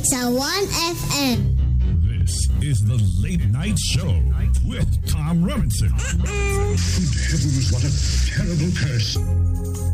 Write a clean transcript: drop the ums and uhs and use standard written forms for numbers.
sa 1FM. This is the Late Night Show with Tom Robinson. Good heavens, what a terrible curse.